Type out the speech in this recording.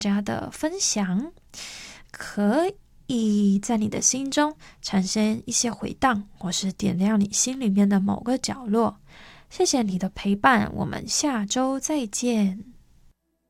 家的分享，可以在你的心中产生一些回荡，或是点亮你心里面的某个角落。谢谢你的陪伴，我们下周再见。